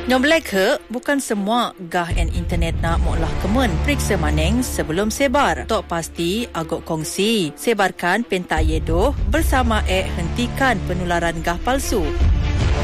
Nombelai ke, bukan semua gah and internet nak moklah kemen. Periksa maneng sebelum sebar. Tok pasti agak kongsi. Sebarkan pentak yedoh bersama hentikan penularan gah palsu.